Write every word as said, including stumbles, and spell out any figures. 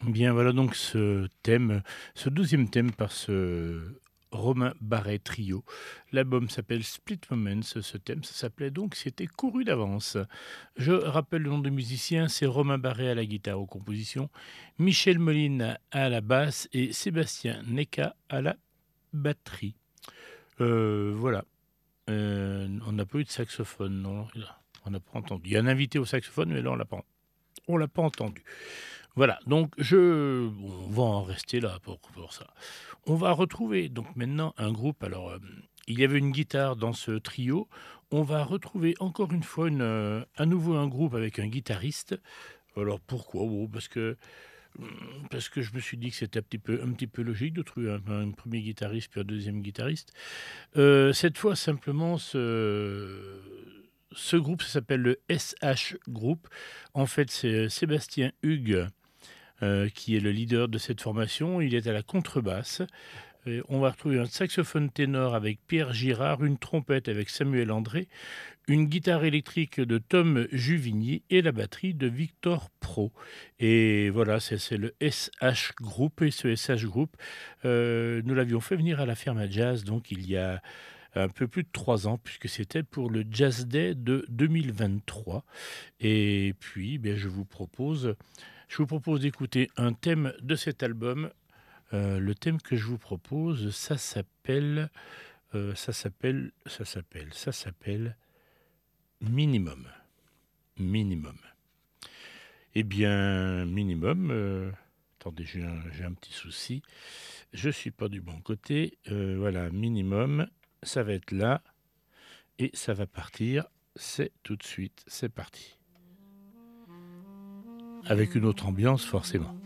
Bien, voilà donc ce thème, ce douzième thème par ce Romain Barret Trio. L'album s'appelle Split Moments. Ce thème, ça s'appelait donc C'était couru d'avance. Je rappelle le nom du musicien, c'est Romain Barret à la guitare aux compositions, Michel Moline à la basse et Sébastien Neka à la batterie. Euh, voilà. Euh, on n'a pas eu de saxophone, non. On n'a pas entendu. Il y a un invité au saxophone, mais là, on l'a pas, on l'a pas entendu. Voilà, donc je on va en rester là pour pour ça. On va retrouver donc maintenant un groupe. Alors, hem, il y avait une guitare dans ce trio. On va retrouver encore une fois une, heu, à nouveau un groupe avec un guitariste. Alors pourquoi? Bon, parce que, mmh, parce que je me suis dit que c'était un petit peu un petit peu logique de trouver un un premier guitariste, puis un deuxième guitariste. Heu, cette fois simplement ce ce groupe, ça s'appelle le S H Group. En fait, c'est Sébastien Hugues heu, qui est le leader de cette formation. Il est à la contrebasse. Et on va retrouver un saxophone ténor avec Pierre Girard, une trompette avec Samuel André, une guitare électrique de Tom Juvigny et la batterie de Victor Pro. Et voilà, c'est c'est le S H Group. Et ce S H Group, heu, nous l'avions fait venir à la Ferme à Jazz, donc il y a un peu plus de trois ans, puisque c'était pour le Jazz Day de deux mille vingt-trois. Et puis, beh, je vous propose je vous propose d'écouter un thème de cet album. Heu, le thème que je vous propose, ça s'appelle, heu, ça s'appelle ça s'appelle ça s'appelle Minimum. Minimum. Eh bien, Minimum, heu, attendez, j'ai un j'ai un petit souci. Je suis pas du bon côté. Heu, voilà, Minimum, ça va être là et ça va partir. C'est tout de suite, c'est parti. Avec une autre ambiance forcément.